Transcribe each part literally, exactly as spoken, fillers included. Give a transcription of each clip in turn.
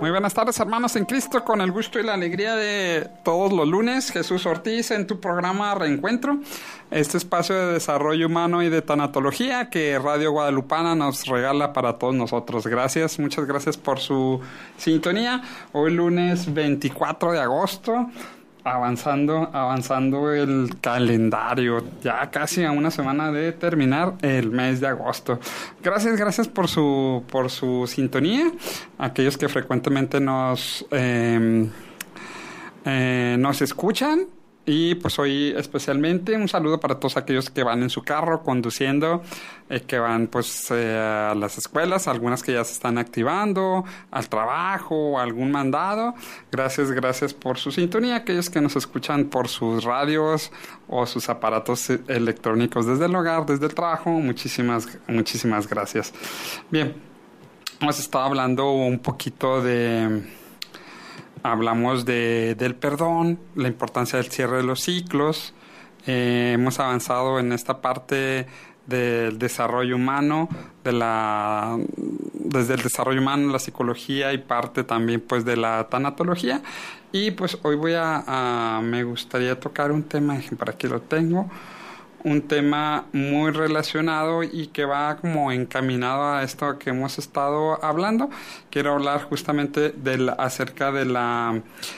Muy buenas tardes, hermanos en Cristo, con el gusto y la alegría de todos los lunes. Jesús Ortiz en tu programa Reencuentro, este espacio de desarrollo humano y de tanatología que Radio Guadalupana nos regala para todos nosotros. Gracias, muchas gracias por su sintonía. Hoy lunes veinticuatro de agosto. Avanzando, avanzando el calendario, ya casi a una semana de terminar el mes de agosto. Gracias, gracias por su, por su sintonía. Aquellos que frecuentemente nos, eh, eh, nos escuchan. Y pues hoy especialmente un saludo para todos aquellos que van en su carro conduciendo, eh, que van pues eh, a las escuelas, algunas que ya se están activando, al trabajo, algún mandado. Gracias, gracias por su sintonía. Aquellos que nos escuchan por sus radios o sus aparatos electrónicos desde el hogar, desde el trabajo, muchísimas, muchísimas gracias. Bien, hemos estado hablando un poquito de... Hablamos de, del perdón, la importancia del cierre de los ciclos. Eh, hemos avanzado en esta parte del desarrollo humano, de la, desde el desarrollo humano, la psicología y parte también pues de la tanatología. Y pues hoy voy a, a me gustaría tocar un tema, por aquí lo tengo, un tema muy relacionado y que va como encaminado a esto que hemos estado hablando. Quiero hablar justamente del, acerca de la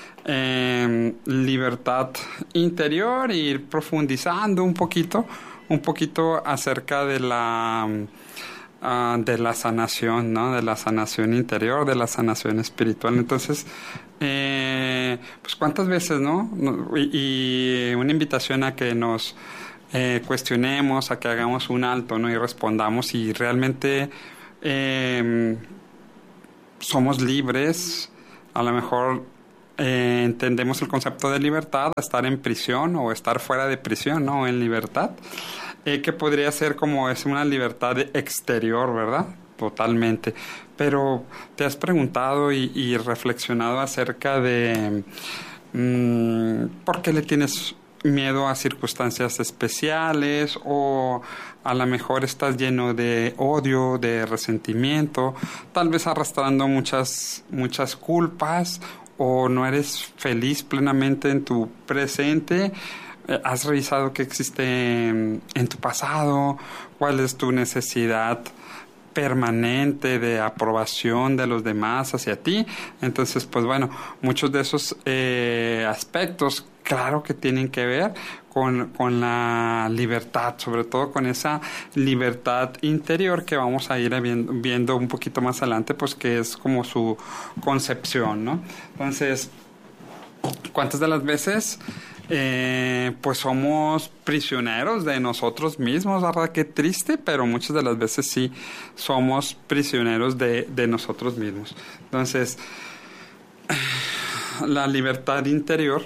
eh, libertad interior e ir profundizando un poquito, un poquito acerca de la uh, de la sanación, ¿no? De la sanación interior, de la sanación espiritual. Entonces, eh, pues cuántas veces, ¿no? Y, y una invitación a que nos Eh, cuestionemos, a que hagamos un alto, ¿no? Y respondamos si realmente eh, somos libres. A lo mejor eh, entendemos el concepto de libertad, estar en prisión o estar fuera de prisión, ¿no? En libertad, eh, que podría ser como es una libertad exterior, ¿verdad? Totalmente. Pero ¿te has preguntado y, y reflexionado acerca de mmm, por qué le tienes miedo a circunstancias especiales, o a lo mejor estás lleno de odio, de resentimiento, tal vez arrastrando muchas muchas culpas, o no eres feliz plenamente en tu presente? ¿Has revisado qué existe en, en tu pasado? ¿Cuál es tu necesidad permanente de aprobación de los demás hacia ti? Entonces, pues bueno, muchos de esos eh, aspectos, claro que tienen que ver con, con la libertad, sobre todo con esa libertad interior que vamos a ir viendo, viendo un poquito más adelante, pues que es como su concepción, ¿no? Entonces, ¿cuántas de las veces Eh, pues somos prisioneros de nosotros mismos, verdad? Qué triste, pero muchas de las veces sí somos prisioneros de, de nosotros mismos. Entonces, la libertad interior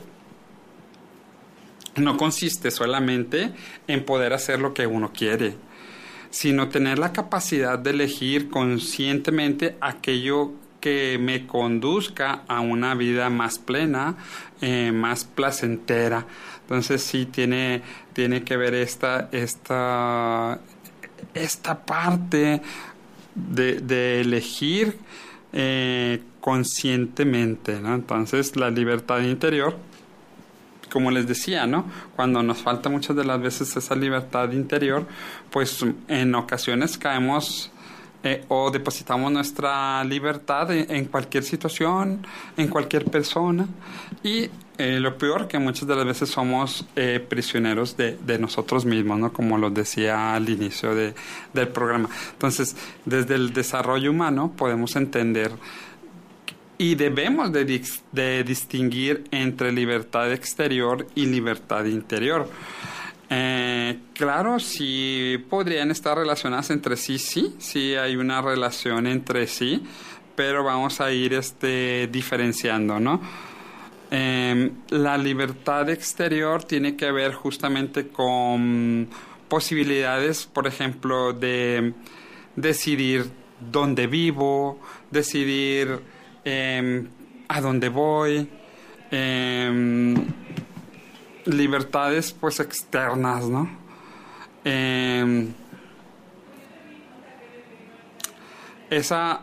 no consiste solamente en poder hacer lo que uno quiere, sino tener la capacidad de elegir conscientemente aquello que me conduzca a una vida más plena, eh, más placentera. Entonces sí tiene, tiene que ver esta, esta, esta parte de, de elegir eh, conscientemente, ¿no? Entonces la libertad interior, como les decía, ¿no? Cuando nos falta muchas de las veces esa libertad interior, pues en ocasiones caemos Eh, o depositamos nuestra libertad en, en cualquier situación, en cualquier persona, y eh, lo peor, que muchas de las veces somos eh, prisioneros de, de nosotros mismos, ¿no? Como lo decía al inicio de, del programa. Entonces, desde el desarrollo humano podemos entender y debemos de, de distinguir entre libertad exterior y libertad interior. Eh, claro, sí podrían estar relacionadas entre sí, sí, sí hay una relación entre sí, pero vamos a ir este, diferenciando, ¿no? Eh, la libertad exterior tiene que ver justamente con posibilidades, por ejemplo, de decidir dónde vivo, decidir eh, a dónde voy, eh, libertades pues externas, ¿no? Eh, esa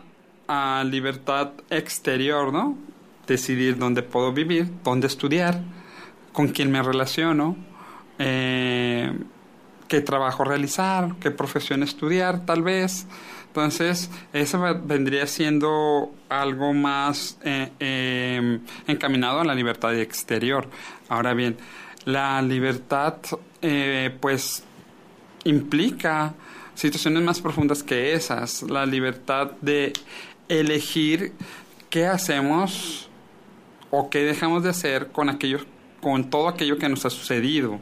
a libertad exterior, ¿no? Decidir dónde puedo vivir, dónde estudiar, con quién me relaciono, eh, qué trabajo realizar, qué profesión estudiar, tal vez. Entonces, eso vendría siendo algo más eh, eh, encaminado a la libertad exterior. Ahora bien, la libertad, eh, pues, implica situaciones más profundas que esas. La libertad de elegir qué hacemos o qué dejamos de hacer con aquello, con todo aquello que nos ha sucedido.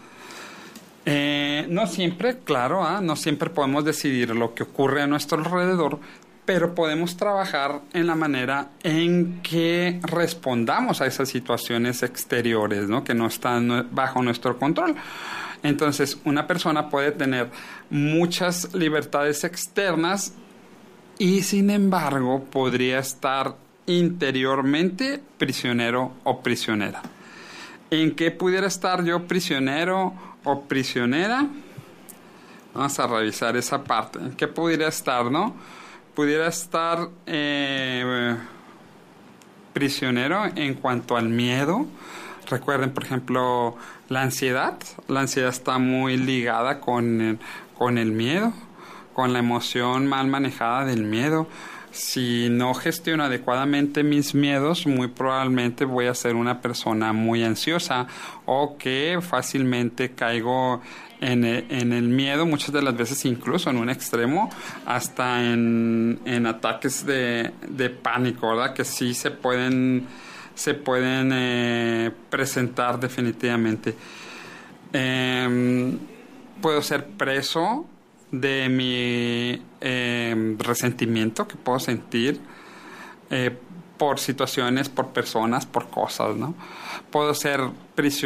Eh, no siempre, claro, ¿eh? no siempre podemos decidir lo que ocurre a nuestro alrededor, pero podemos trabajar en la manera en que respondamos a esas situaciones exteriores, ¿no? Que no están bajo nuestro control. Entonces, una persona puede tener muchas libertades externas y, sin embargo, podría estar interiormente prisionero o prisionera. ¿En qué pudiera estar yo prisionero o prisionera? Vamos a revisar esa parte. ¿En qué pudiera estar, no? Pudiera estar eh, prisionero en cuanto al miedo. Recuerden, por ejemplo, la ansiedad. La ansiedad está muy ligada con el, con el miedo, con la emoción mal manejada del miedo. Si no gestiono adecuadamente mis miedos, muy probablemente voy a ser una persona muy ansiosa o que fácilmente caigo en el, en el miedo, muchas de las veces incluso en un extremo, hasta en, en ataques de, de pánico, ¿verdad? Que sí se pueden, se pueden eh, presentar definitivamente. Eh, puedo ser preso de mi eh, resentimiento que puedo sentir eh, por situaciones, por personas, por cosas, ¿no? Puedo ser prisionero